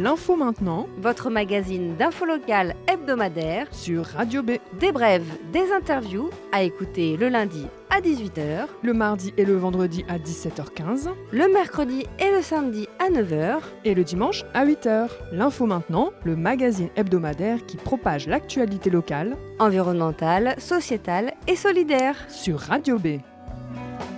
L'info maintenant, votre magazine d'info locale hebdomadaire sur Radio B. Des brèves, des interviews à écouter le lundi à 18h, Le mardi et le vendredi à 17h15 le mercredi et le samedi à 9h et le dimanche à 8h. L'info maintenant, le magazine hebdomadaire qui propage l'actualité locale, environnementale, sociétale et solidaire. sur Radio B.